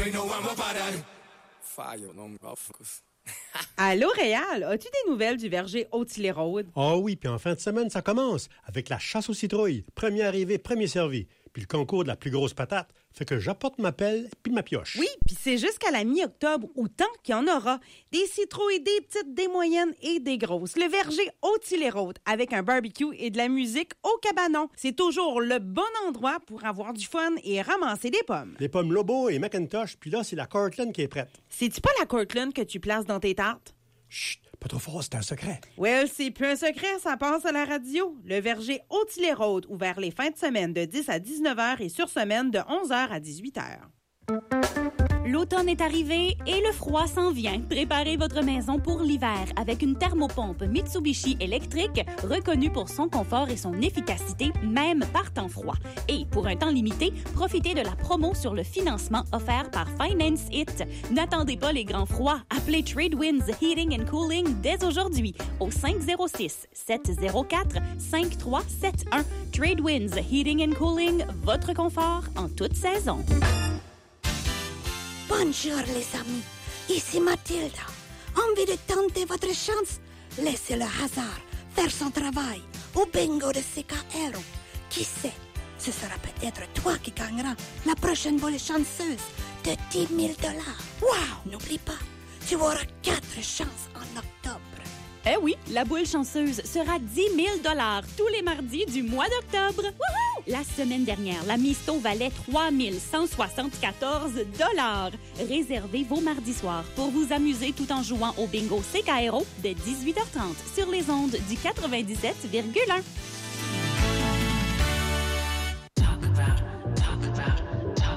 y no vamos a parar. Fallo, no me va a focus. À L'Oréal, as-tu des nouvelles du verger Haute-Île-Rôde? Ah oui, puis en fin de semaine, ça commence avec la chasse aux citrouilles. Premier arrivé, premier servi. Puis le concours de la plus grosse patate fait que j'apporte ma pelle puis ma pioche. Oui, puis c'est jusqu'à la mi-octobre, autant qu'il y en aura. Des citrouilles, des petites, des moyennes et des grosses. Le verger Haute-Île-Rôde, avec un barbecue et de la musique au cabanon. C'est toujours le bon endroit pour avoir du fun et ramasser des pommes. Les pommes Lobo et Macintosh, puis là, c'est la Cortland qui est prête. C'est-tu pas la Cortland que tu places dans tes tartes? Chut, pas trop fort, c'est un secret. Well, c'est plus un secret, ça passe à la radio. Le verger Haute-Île-Rôde, ouvert les fins de semaine de 10 à 19 h et sur semaine de 11 h à 18 h. L'automne est arrivé et le froid s'en vient. Préparez votre maison pour l'hiver avec une thermopompe Mitsubishi électrique reconnue pour son confort et son efficacité, même par temps froid. Et pour un temps limité, profitez de la promo sur le financement offert par Finance It. N'attendez pas les grands froids. Appelez Tradewinds Heating and Cooling dès aujourd'hui au 506-704-5371. Tradewinds Heating and Cooling, votre confort en toute saison. Bonjour les amis, ici Mathilda. Envie de tenter votre chance? Laissez le hasard faire son travail au bingo de CKR. Qui sait, ce sera peut-être toi qui gagneras la prochaine volée chanceuse de 10 000 $. Wow, n'oublie pas, tu auras 4 chances en octobre. Eh oui, la boule chanceuse sera 10 000 $ tous les mardis du mois d'octobre. Wouhou! La semaine dernière, la Misto valait 3 174 $. Réservez vos mardis soirs pour vous amuser tout en jouant au bingo CKRO de 18h30 sur les ondes du 97,1.